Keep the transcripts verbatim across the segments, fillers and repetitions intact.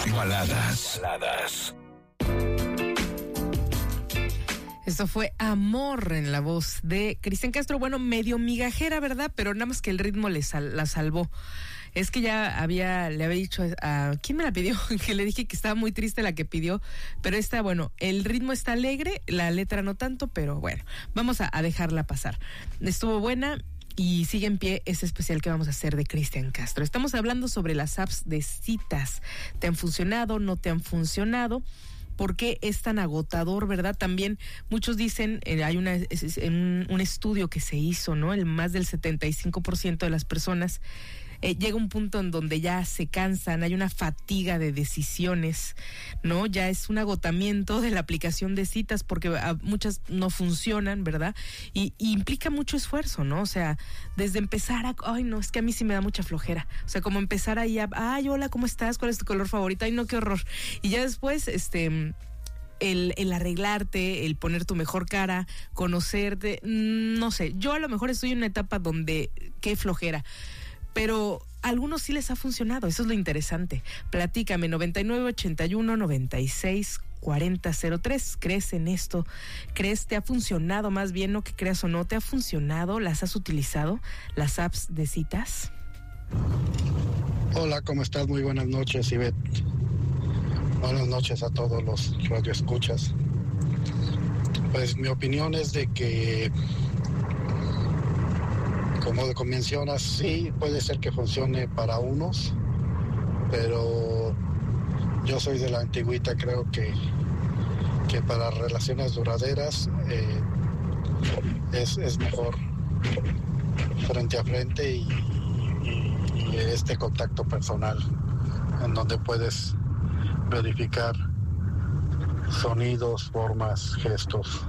Baladas. Baladas. Esto fue Amor en la voz de Cristian Castro. Bueno, medio migajera, ¿verdad? Pero nada más que el ritmo le sal, la salvó. Es que ya había, le había dicho a, ¿quién me la pidió? Que le dije que estaba muy triste la que pidió, pero esta, bueno, el ritmo está alegre, la letra no tanto, pero bueno, vamos a, a dejarla pasar. Estuvo buena y sigue en pie ese especial que vamos a hacer de Cristian Castro. Estamos hablando sobre las apps de citas. ¿Te han funcionado? ¿No te han funcionado? ¿Por qué es tan agotador, verdad? También muchos dicen, eh, hay una, es, es, un, un estudio que se hizo, ¿no? El más del setenta y cinco por ciento de las personas eh, llega un punto en donde ya se cansan, hay una fatiga de decisiones, ¿no? Ya es un agotamiento de la aplicación de citas porque a muchas no funcionan, ¿verdad? Y, y implica mucho esfuerzo, ¿no? O sea, desde empezar a, ay, no, es que a mí sí me da mucha flojera. O sea, como empezar ahí a, ay, hola, ¿cómo estás? ¿Cuál es tu color favorito? Ay, no, qué horror. Y ya después, este... El, el arreglarte, el poner tu mejor cara, conocerte, no sé, yo a lo mejor estoy en una etapa donde qué flojera, pero a algunos sí les ha funcionado, eso es lo interesante. Platícame, noventa y nueve, ochenta y uno, noventa y seis, cuarenta, cero tres. ¿Crees en esto? ¿Crees te ha funcionado? Más bien, no que creas o no, ¿te ha funcionado? ¿Las has utilizado? ¿Las apps de citas? Hola, ¿cómo estás? Muy buenas noches, Ivette. Buenas noches a todos los radioescuchas. Pues mi opinión es de que, como mencionas, sí puede ser que funcione para unos, pero yo soy de la antigüita, creo que, que para relaciones duraderas eh, es, es mejor frente a frente y, y, y este contacto personal en donde puedes verificar sonidos, formas, gestos.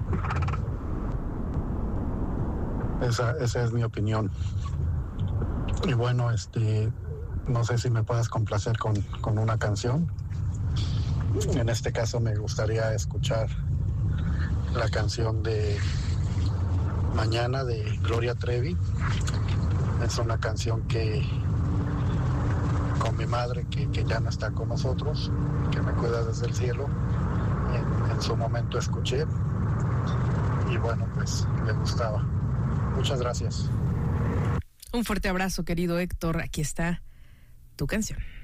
Esa, esa es mi opinión. Y bueno, este, no sé si me puedas complacer con, con una canción. En este caso me gustaría escuchar la canción de Mañana de Gloria Trevi. Es una canción que con mi madre, que, que ya no está con nosotros, que me cuida desde el cielo, en, en su momento escuché y bueno, pues me gustaba. Muchas gracias. Un fuerte abrazo, querido Héctor. Aquí está tu canción.